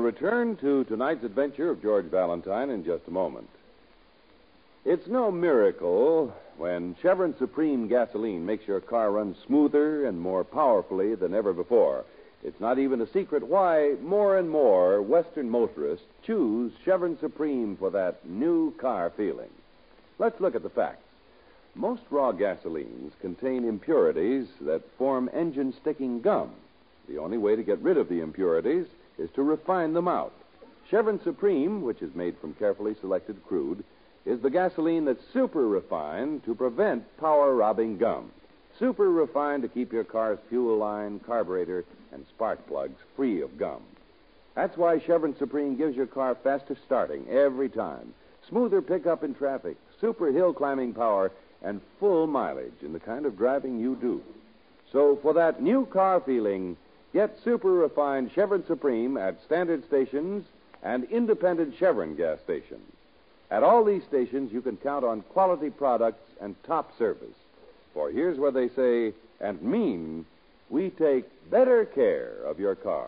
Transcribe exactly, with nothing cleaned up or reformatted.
return to tonight's adventure of George Valentine in just a moment. It's no miracle when Chevron Supreme gasoline makes your car run smoother and more powerfully than ever before. It's not even a secret why more and more Western motorists choose Chevron Supreme for that new car feeling. Let's look at the facts. Most raw gasolines contain impurities that form engine-sticking gum. The only way to get rid of the impurities is to refine them out. Chevron Supreme, which is made from carefully selected crude, is the gasoline that's super refined to prevent power-robbing gum. Super refined to keep your car's fuel line, carburetor, and spark plugs free of gum. That's why Chevron Supreme gives your car faster starting every time, smoother pickup in traffic, super hill climbing power, and full mileage in the kind of driving you do. So for that new car feeling, get super refined Chevron Supreme at standard stations and independent Chevron gas stations. At all these stations, you can count on quality products and top service. For here's where they say and mean, we take better care of your car.